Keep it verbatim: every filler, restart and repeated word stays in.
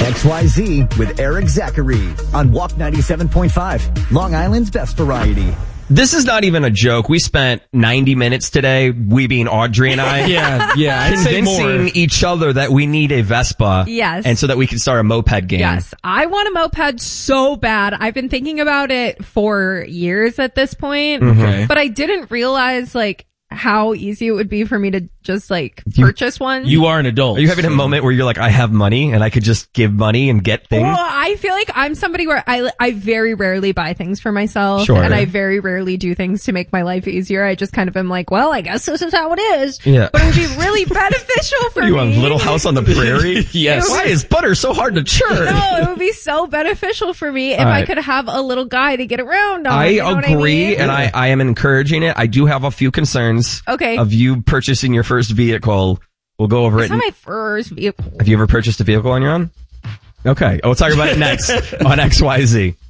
X Y Z with Eric Zachary on Walk ninety-seven point five, Long Island's best variety. This is not even a joke. We spent ninety minutes today, we being Audrey and I, yeah, yeah, I'd say more. convincing each other that we need a Vespa. Yes. And so that we can start a moped game. Yes. I want a moped so bad. I've been thinking about it for years at this point. Okay. But I didn't realize, like, how easy it would be for me to just, like, purchase one. You are an adult. Are you having a moment where you're like, I have money and I could just give money and get things? Well, I feel like I'm somebody where I, I very rarely buy things for myself. Sure. And I very rarely do things to make my life easier. I just kind of am like, well, I guess this is how it is. Yeah. But it would be really beneficial for you me. want a Little House on the Prairie? Yes. Why is butter so hard to churn? No, it would be so beneficial for me if All I right. could have a little guy to get around on. I you know agree, what I mean? and I, I am encouraging it. I do have a few concerns Okay. of you purchasing your first vehicle. We'll go over It's it. not my first vehicle. Have you ever purchased a vehicle on your own? Okay. We'll talk about it next on X Y Z.